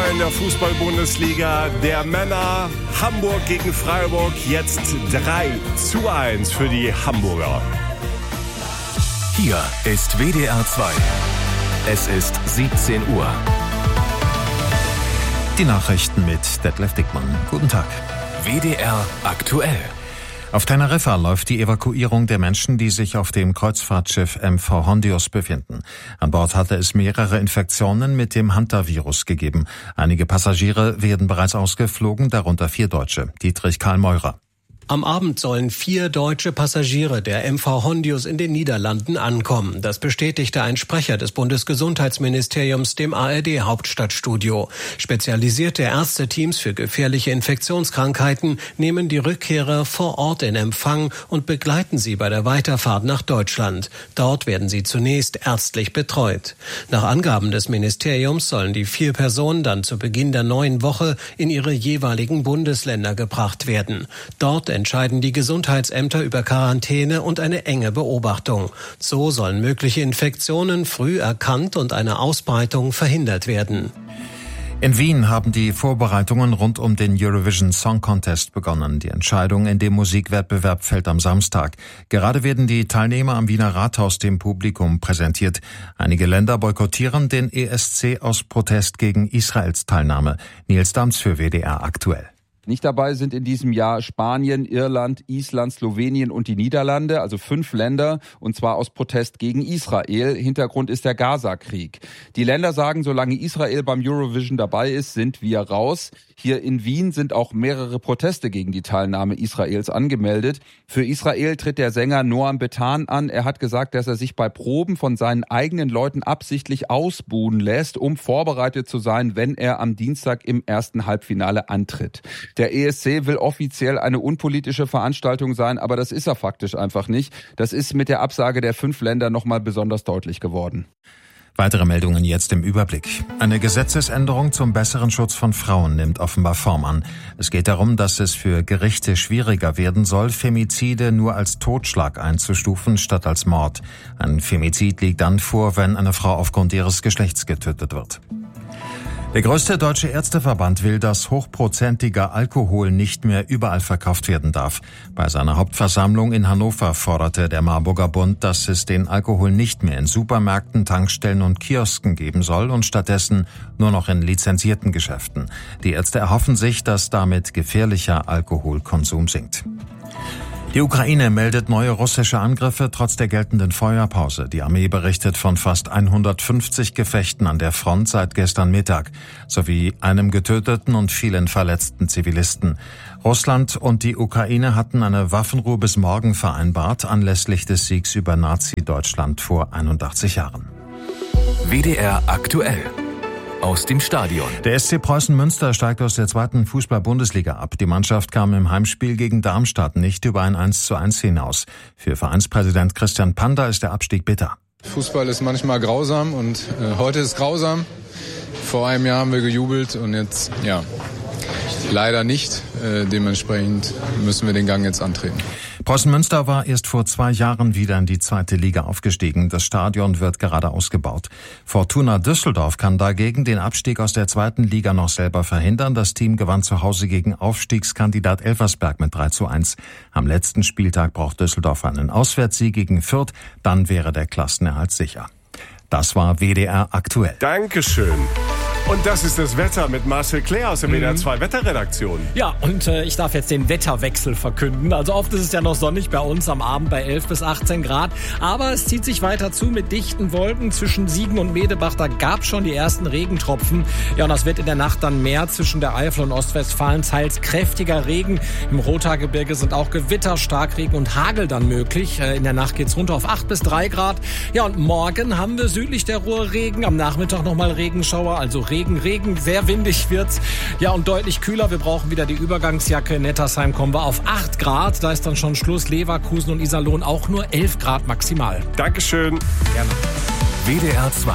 Thema in der Fußball-Bundesliga der Männer. Hamburg gegen Freiburg, jetzt 3:1 für die Hamburger. Hier ist WDR 2. Es ist 17 Uhr. Die Nachrichten mit Detlef Dickmann. Guten Tag. WDR aktuell. Auf Teneriffa läuft die Evakuierung der Menschen, die sich auf dem Kreuzfahrtschiff MV Hondios befinden. An Bord hatte es mehrere Infektionen mit dem Hantavirus gegeben. Einige Passagiere werden bereits ausgeflogen, darunter 4 Deutsche. Dietrich Karl Meurer. Am Abend sollen 4 deutsche Passagiere der MV Hondios in den Niederlanden ankommen. Das bestätigte ein Sprecher des Bundesgesundheitsministeriums dem ARD-Hauptstadtstudio. Spezialisierte Ärzteteams für gefährliche Infektionskrankheiten nehmen die Rückkehrer vor Ort in Empfang und begleiten sie bei der Weiterfahrt nach Deutschland. Dort werden sie zunächst ärztlich betreut. Nach Angaben des Ministeriums sollen die 4 Personen dann zu Beginn der neuen Woche in ihre jeweiligen Bundesländer gebracht werden. Dort entscheiden die Gesundheitsämter über Quarantäne und eine enge Beobachtung. So sollen mögliche Infektionen früh erkannt und eine Ausbreitung verhindert werden. In Wien haben die Vorbereitungen rund um den Eurovision Song Contest begonnen. Die Entscheidung in dem Musikwettbewerb fällt am Samstag. Gerade werden die Teilnehmer am Wiener Rathaus dem Publikum präsentiert. Einige Länder boykottieren den ESC aus Protest gegen Israels Teilnahme. Nils Dams für WDR aktuell. Nicht dabei sind in diesem Jahr Spanien, Irland, Island, Slowenien und die Niederlande, also 5 Länder, und zwar aus Protest gegen Israel. Hintergrund ist der Gaza-Krieg. Die Länder sagen, solange Israel beim Eurovision dabei ist, sind wir raus. Hier in Wien sind auch mehrere Proteste gegen die Teilnahme Israels angemeldet. Für Israel tritt der Sänger Noam Betan an. Er hat gesagt, dass er sich bei Proben von seinen eigenen Leuten absichtlich ausbuhen lässt, um vorbereitet zu sein, wenn er am Dienstag im ersten Halbfinale antritt. Der ESC will offiziell eine unpolitische Veranstaltung sein, aber das ist er faktisch einfach nicht. Das ist mit der Absage der 5 Länder nochmal besonders deutlich geworden. Weitere Meldungen jetzt im Überblick. Eine Gesetzesänderung zum besseren Schutz von Frauen nimmt offenbar Form an. Es geht darum, dass es für Gerichte schwieriger werden soll, Femizide nur als Totschlag einzustufen statt als Mord. Ein Femizid liegt dann vor, wenn eine Frau aufgrund ihres Geschlechts getötet wird. Der größte deutsche Ärzteverband will, dass hochprozentiger Alkohol nicht mehr überall verkauft werden darf. Bei seiner Hauptversammlung in Hannover forderte der Marburger Bund, dass es den Alkohol nicht mehr in Supermärkten, Tankstellen und Kiosken geben soll und stattdessen nur noch in lizenzierten Geschäften. Die Ärzte erhoffen sich, dass damit gefährlicher Alkoholkonsum sinkt. Die Ukraine meldet neue russische Angriffe trotz der geltenden Feuerpause. Die Armee berichtet von fast 150 Gefechten an der Front seit gestern Mittag, sowie einem getöteten und vielen verletzten Zivilisten. Russland und die Ukraine hatten eine Waffenruhe bis morgen vereinbart, anlässlich des Siegs über Nazi-Deutschland vor 81 Jahren. WDR aktuell. Aus dem Stadion. Der SC Preußen Münster steigt aus der 2. Fußball-Bundesliga ab. Die Mannschaft kam im Heimspiel gegen Darmstadt nicht über ein 1:1 hinaus. Für Vereinspräsident Christian Panda ist der Abstieg bitter. Fußball ist manchmal grausam und heute ist grausam. Vor einem Jahr haben wir gejubelt und jetzt, leider nicht. Dementsprechend müssen wir den Gang jetzt antreten. Preußen Münster war erst vor 2 Jahren wieder in die 2. Liga aufgestiegen. Das Stadion wird gerade ausgebaut. Fortuna Düsseldorf kann dagegen den Abstieg aus der 2. Liga noch selber verhindern. Das Team gewann zu Hause gegen Aufstiegskandidat Elversberg mit 3:1. Am letzten Spieltag braucht Düsseldorf einen Auswärtssieg gegen Fürth. Dann wäre der Klassenerhalt sicher. Das war WDR aktuell. Dankeschön. Und das ist das Wetter mit Marcel Claire aus der WDR 2 Wetterredaktion. Ja, und ich darf jetzt den Wetterwechsel verkünden. Also oft ist es ja noch sonnig bei uns am Abend bei 11 bis 18 Grad. Aber es zieht sich weiter zu mit dichten Wolken zwischen Siegen und Medebach. Da gab es schon die ersten Regentropfen. Ja, und das wird in der Nacht dann mehr zwischen der Eifel und Ostwestfalen. Teils kräftiger Regen. Im Rothaargebirge sind auch Gewitter, Starkregen und Hagel dann möglich. In der Nacht geht's runter auf 8 bis 3 Grad. Ja, und morgen haben wir südlich der Ruhr Regen. Am Nachmittag nochmal Regenschauer, also Regen, sehr windig wird's. Ja, und deutlich kühler. Wir brauchen wieder die Übergangsjacke. In Nettersheim kommen wir auf 8 Grad. Da ist dann schon Schluss. Leverkusen und Iserlohn auch nur 11 Grad maximal. Dankeschön. Gerne. WDR 2.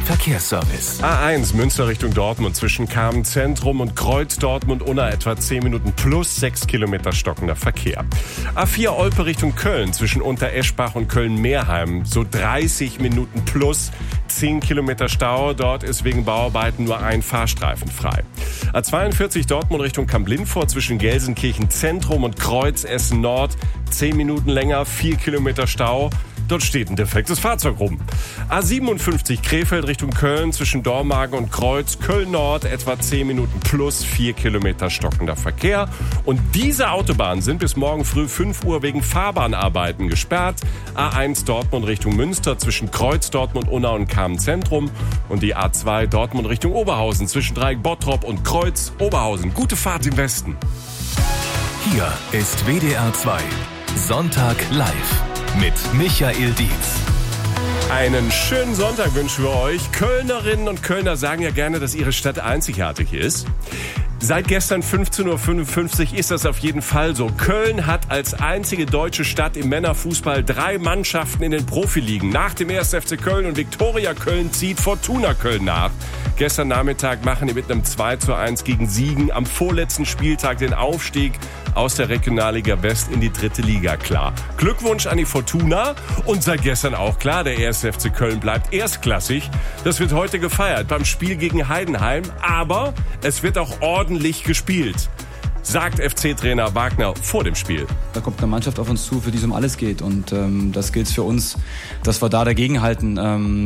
Verkehrsservice. A1 Münster Richtung Dortmund zwischen Kamen Zentrum und Kreuz Dortmund-Unna etwa 10 Minuten plus 6 Kilometer stockender Verkehr. A4 Olpe Richtung Köln zwischen Untereschbach und Köln-Meerheim so 30 Minuten plus 10 Kilometer Stau. Dort ist wegen Bauarbeiten nur ein Fahrstreifen frei. A42 Dortmund Richtung Kamp-Lindfort zwischen Gelsenkirchen Zentrum und Kreuz Essen Nord 10 Minuten länger, 4 Kilometer Stau. Dort steht ein defektes Fahrzeug rum. A57 Krefeld Richtung Köln zwischen Dormagen und Kreuz, Köln-Nord etwa 10 Minuten plus 4 Kilometer stockender Verkehr. Und diese Autobahnen sind bis morgen früh 5 Uhr wegen Fahrbahnarbeiten gesperrt. A1 Dortmund Richtung Münster zwischen Kreuz Dortmund-Unna und Kamen-Zentrum. Und die A2 Dortmund Richtung Oberhausen zwischen Dreieck Bottrop und Kreuz Oberhausen. Gute Fahrt im Westen. Hier ist WDR 2. Sonntag live mit Michael Dietz. Einen schönen Sonntag wünschen wir euch. Kölnerinnen und Kölner sagen ja gerne, dass ihre Stadt einzigartig ist. Seit gestern 15:55 Uhr ist das auf jeden Fall so. Köln hat als einzige deutsche Stadt im Männerfußball 3 Mannschaften in den Profiligen. Nach dem 1. FC Köln und Viktoria Köln zieht Fortuna Köln nach. Gestern Nachmittag machen die mit einem 2:1 gegen Siegen am vorletzten Spieltag den Aufstieg aus der Regionalliga West in die 3. Liga klar. Glückwunsch an die Fortuna und seit gestern auch klar, der 1. FC Köln bleibt erstklassig. Das wird heute gefeiert beim Spiel gegen Heidenheim, aber es wird auch ordentlich gespielt, sagt FC-Trainer Wagner vor dem Spiel. Da kommt eine Mannschaft auf uns zu, für die es um alles geht. Und das gilt für uns, dass wir da dagegenhalten.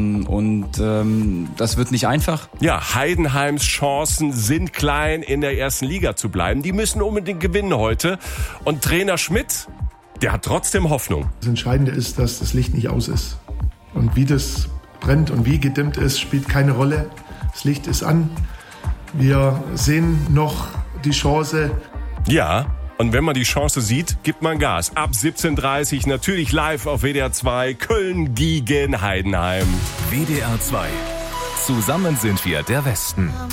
Das wird nicht einfach. Ja, Heidenheims Chancen sind klein, in der 1. Liga zu bleiben. Die müssen unbedingt gewinnen heute. Und Trainer Schmidt, der hat trotzdem Hoffnung. Das Entscheidende ist, dass das Licht nicht aus ist. Und wie das brennt und wie gedimmt ist, spielt keine Rolle. Das Licht ist an. Wir sehen noch die Chance. Ja, und wenn man die Chance sieht, gibt man Gas. Ab 17:30 natürlich live auf WDR 2, Köln gegen Heidenheim. WDR 2. Zusammen sind wir der Westen.